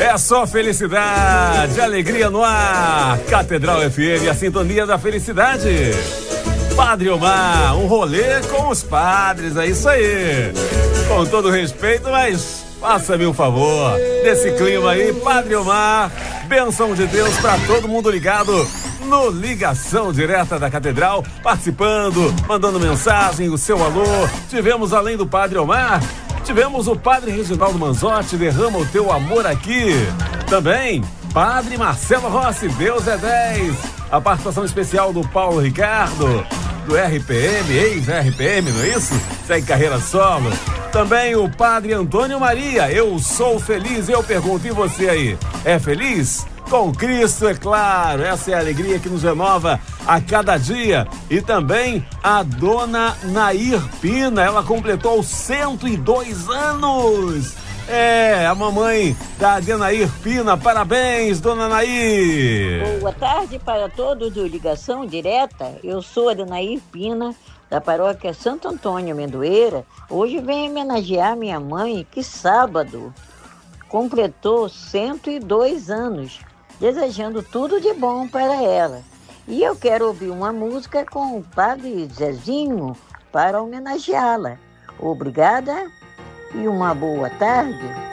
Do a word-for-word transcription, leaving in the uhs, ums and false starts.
É só felicidade, alegria no ar. Catedral F M, a sintonia da felicidade. Padre Omar, um rolê com os padres, é isso aí. Com todo respeito, mas faça-me um favor. Nesse clima aí, Padre Omar, bênção de Deus para todo mundo ligado no Ligação Direta da Catedral, participando, mandando mensagem, o seu alô. Tivemos, além do Padre Omar, tivemos o Padre Reginaldo Manzotti, derrama o teu amor aqui. Também, Padre Marcelo Rossi, Deus é dez. A participação especial do Paulo Ricardo, do R P M, ex-R P M, não é isso? Segue carreira solo. Também o Padre Antônio Maria, eu sou feliz, eu pergunto, e você aí, é feliz? Com Cristo, é claro, essa é a alegria que nos renova a cada dia. E também a dona Nair Pina, ela completou cento e dois anos. É, a mamãe da Adenair Pina, parabéns, dona Nair. Boa tarde para todos do Ligação Direta, eu sou a Adenair Pina, da paróquia Santo Antônio Amendoeira. Hoje venho homenagear minha mãe, que sábado completou cento e dois anos, desejando tudo de bom para ela. E eu quero ouvir uma música com o Padre Zezinho para homenageá-la. Obrigada e uma boa tarde.